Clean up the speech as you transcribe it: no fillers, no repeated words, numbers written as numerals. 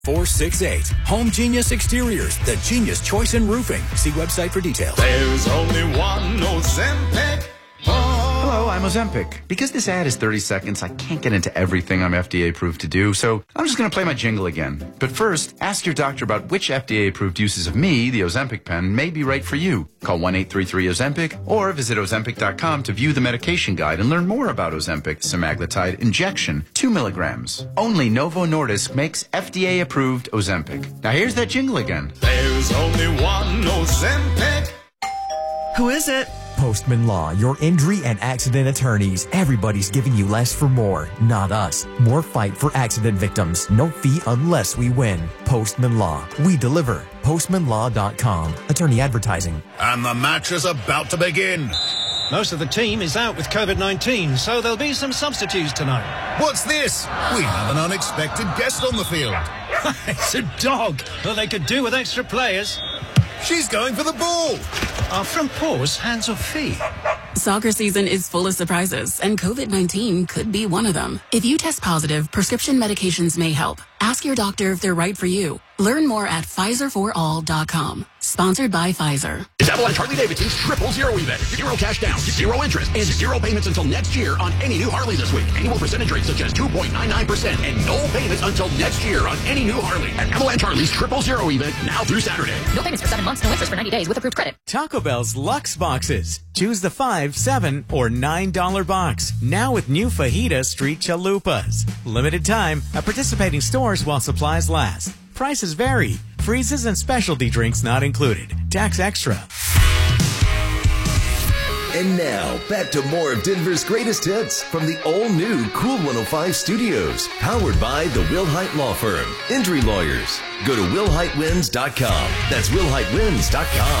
468. Home Genius Exteriors, the genius choice in roofing. See website for details. There's only one Ozempic. Hello, I'm Ozempic. Because this ad is 30 seconds, I can't get into everything I'm FDA approved to do, so I'm just going to play my jingle again. But first, ask your doctor about which FDA approved uses of me, the Ozempic pen, may be right for you. Call 1-833-OZEMPIC or visit Ozempic.com to view the medication guide and learn more about Ozempic semaglutide injection, 2 milligrams. Only Novo Nordisk makes FDA approved Ozempic. Now here's that jingle again. There's only one Ozempic. Who is it? Postman Law, your injury and accident attorneys. Everybody's giving you less for more, not us. More fight for accident victims. No fee unless we win. Postman Law. We deliver. PostmanLaw.com. Attorney advertising. And the match is about to begin. Most of the team is out with COVID-19, so there'll be some substitutes tonight. What's this? We have an unexpected guest on the field. It's a dog. Well, they could do with extra players. She's going for the ball. Are front paws hands or feet? Soccer season is full of surprises, and COVID-19 could be one of them. If you test positive, prescription medications may help. Ask your doctor if they're right for you. Learn more at PfizerForAll.com. Sponsored by Pfizer. It's Avalanche Harley-Davidson's Triple Zero event. 0 cash down, 0 interest, and 0 payments until next year on any new Harley this week. Annual percentage rates such as 2.99% and no payments until next year on any new Harley. At Avalanche Harley's Triple Zero event now through Saturday. No payments for 7 months, no interest for 90 days with approved credit. Taco Bell's Luxe Boxes. Choose the $5, $7, or $9 box. Now with new Fajita Street Chalupas. Limited time at participating stores while supplies last. Prices vary. Freezes and specialty drinks not included. Tax extra. And now, back to more of Denver's greatest hits from the all-new Cool 105 Studios. Powered by the Wilhite Law Firm. Injury lawyers. Go to WilhiteWins.com. That's WilhiteWins.com.